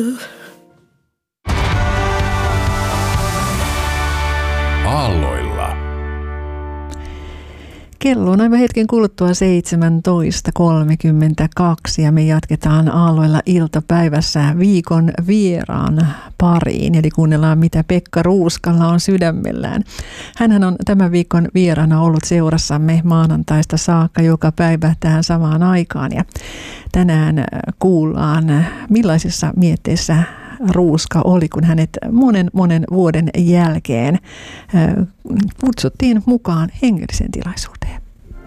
Aalloilla. Kello on aivan hetken kuluttua 17.32 ja me jatketaan Aalloilla iltapäivässä viikon vieraan pariin. Eli kuunnellaan, mitä Pekka Ruuskalla on sydämellään. Hänhän on tämän viikon vieraana ollut seurassamme maanantaista saakka joka päivä tähän samaan aikaan. Ja tänään kuullaan, millaisissa mietteissä Ruuska oli, kun hänet monen vuoden jälkeen kutsuttiin mukaan hengelliseen tilaisuuteen.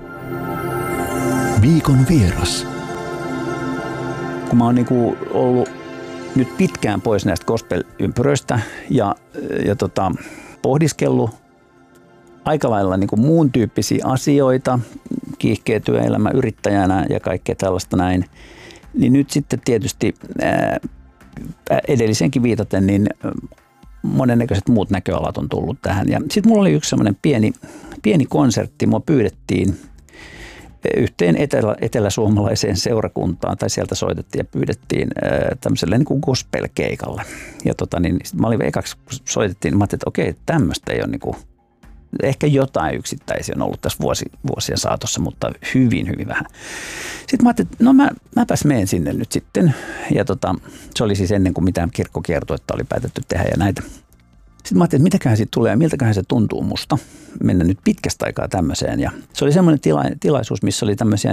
Viikon vieras. Kun mä oon ollut nyt pitkään pois näistä gospel-ympyröistä ja pohdiskellut aika lailla muun tyyppisiä asioita, kiihkeä työelämä yrittäjänä ja kaikkea tällaista näin, niin nyt sitten tietysti edellisenkin viitaten, niin monennäköiset muut näköalat on tullut tähän. Ja sitten mulla oli yksi semmoinen pieni konsertti. Mua pyydettiin yhteen eteläsuomalaiseen seurakuntaan, tai sieltä soitettiin ja pyydettiin tämmöiselle gospel-keikalle. Ja sit mä olin ekaksi, kun soitettiin, mä ajattelin, että okei, tämmöistä ei ole ehkä jotain yksittäisiä on ollut tässä vuosien saatossa, mutta hyvin, hyvin vähän. Sitten mä ajattelin, että no mäpäs menen sinne nyt sitten. Ja se oli siis ennen kuin mitään kirkkokiertuetta oli päätetty tehdä ja näitä. Sitten mä ajattelin, että mitäköhän siitä tulee ja miltäköhän se tuntuu musta mennä nyt pitkästä aikaa tämmöiseen. Ja se oli semmoinen tilaisuus, missä oli tämmöisiä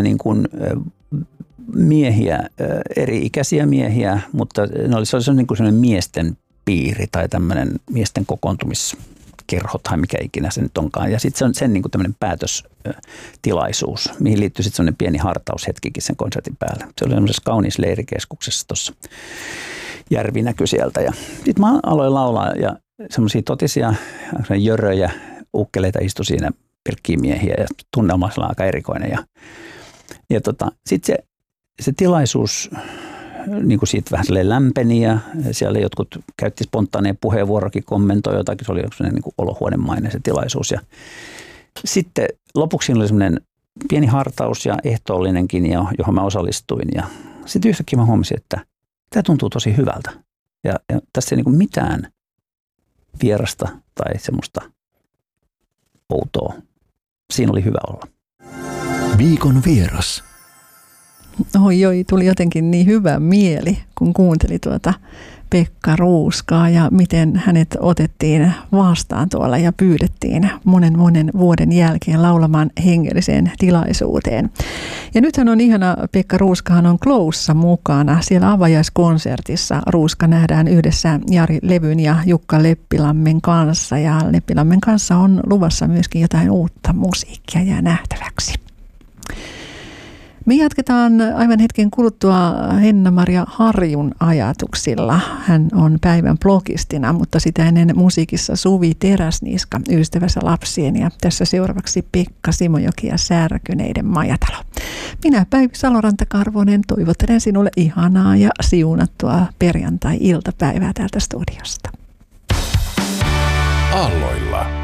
miehiä, eri-ikäisiä miehiä, mutta se oli semmoinen miesten piiri tai tämmöinen miesten kokoontumiskerho tai mikä ikinä se nyt onkaan. Ja sitten se on sen tämmöinen päätöstilaisuus, mihin liittyy sitten semmoinen pieni hartaushetkikin sen konsertin päälle. Se oli semmoisessa kauniissa leirikeskuksessa tuossa. Järvi näkyi sieltä ja sitten mä aloin laulaa ja semmoisia totisia jöröjä, ukkeleita istui siinä, pelkkiä miehiä ja tunnelma oli aika erikoinen. Ja sitten se tilaisuus siitä vähän lämpeni ja siellä jotkut käytti spontaaneen puheenvuorokin, kommentoi jotakin, se oli semmoinen olohuonemainen se tilaisuus. Ja sitten lopuksi oli semmoinen pieni hartaus ja ehtoollinenkin, johon mä osallistuin ja sitten yhtäkkiä mä huomasin, että tämä tuntuu tosi hyvältä ja tässä ei mitään vierasta tai semmoista outoa. Siinä oli hyvä olla. Viikon vieras. Oi, tuli jotenkin niin hyvä mieli, kun kuunteli tuota Pekka Ruuskaa ja miten hänet otettiin vastaan tuolla ja pyydettiin monen vuoden jälkeen laulamaan hengelliseen tilaisuuteen. Ja nythän on ihana, Pekka Ruuskahan on Closessa mukana. Siellä avajaiskonsertissa Ruuska nähdään yhdessä Jari Levyn ja Jukka Leppilammen kanssa. Ja Leppilammen kanssa on luvassa myöskin jotain uutta musiikkia ja nähtäväksi. Me jatketaan aivan hetken kuluttua Henna-Maria Harjun ajatuksilla. Hän on päivän blogistina, mutta sitä ennen musiikissa Suvi Teräsniska, Ystävänsä lapsien ja tässä seuraavaksi Pekka Simojoki ja Särkyneiden majatalo. Minä Päivi Saloranta-Karvonen toivottelen sinulle ihanaa ja siunattua perjantai-iltapäivää täältä studiosta. Aalloilla.